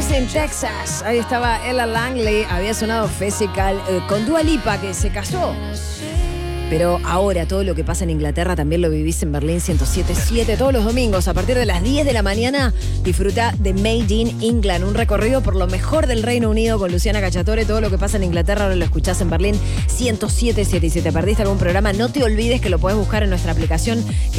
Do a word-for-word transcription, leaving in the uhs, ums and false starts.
Austin, Texas. Ahí estaba Ella Langley, había sonado Physical eh, con Dua Lipa, que se casó. Pero ahora todo lo que pasa en Inglaterra también lo vivís en Berlín ciento siete punto siete todos los domingos. A partir de las diez de la mañana disfruta de Made in England, un recorrido por lo mejor del Reino Unido con Luciana Cacciatore. Todo lo que pasa en Inglaterra ahora lo escuchás en Berlín ciento siete punto siete. Y si te perdiste algún programa, no te olvides que lo podés buscar en nuestra aplicación.